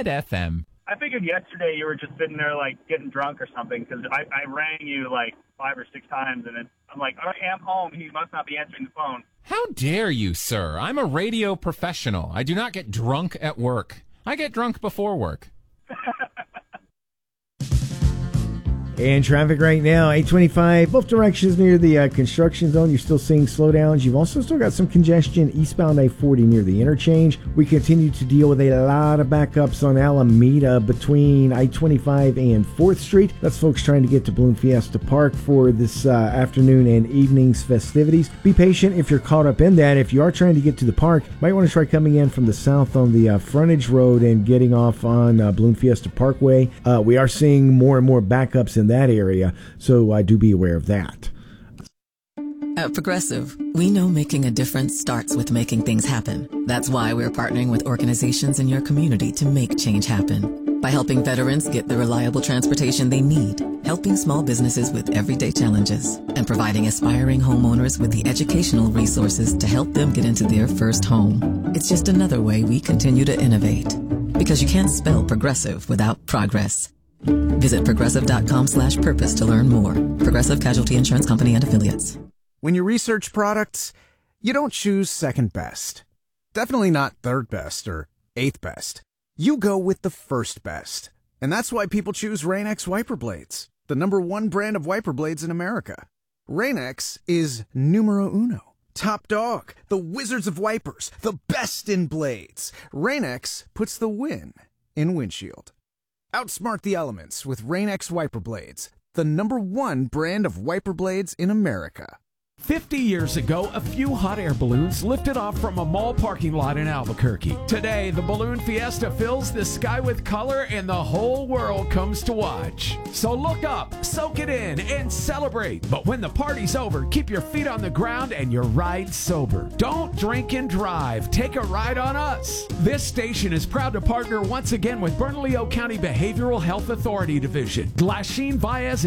Red FM. I figured yesterday you were just sitting there, like, getting drunk or something, because I rang you, like, 5 or 6 times, and I'm like, I am home. He must not be answering the phone. How dare you, sir? I'm a radio professional. I do not get drunk at work. I get drunk before work. And traffic right now, 825, both directions near the construction zone. You're still seeing slowdowns. You've also still got some congestion eastbound I-40 near the interchange. We continue to deal with a lot of backups on Alameda between I-25 and 4th Street. That's folks trying to get to Balloon Fiesta Park for this afternoon and evening's festivities. Be patient if you're caught up in that. If you are trying to get to the park, might want to try coming in from the south on the frontage road and getting off on Balloon Fiesta Parkway. We are seeing more and more backups in that area, so do be aware of that. At Progressive, we know making a difference starts with making things happen. That's why we're partnering with organizations in your community to make change happen. By helping veterans get the reliable transportation they need, helping small businesses with everyday challenges, and providing aspiring homeowners with the educational resources to help them get into their first home. It's just another way we continue to innovate. Because you can't spell Progressive without progress. Visit progressive.com/purpose to learn more. Progressive Casualty Insurance Company and Affiliates. When you research products, you don't choose second best. Definitely not third best or eighth best. You go with the first best. And that's why people choose Rain-X wiper blades, the #1 brand of wiper blades in America. Rain-X is numero uno. Top dog, the wizards of wipers, the best in blades. Rain-X puts the win in windshield. Outsmart the elements with Rain-X wiper blades, the #1 brand of wiper blades in America. 50 years ago, a few hot air balloons lifted off from a mall parking lot in Albuquerque. Today, the Balloon Fiesta fills the sky with color and the whole world comes to watch. So look up, soak it in, and celebrate. But when the party's over, keep your feet on the ground and your ride sober. Don't drink and drive. Take a ride on us. This station is proud to partner once again with Bernalillo County Behavioral Health Authority Division, Glasheen Baez,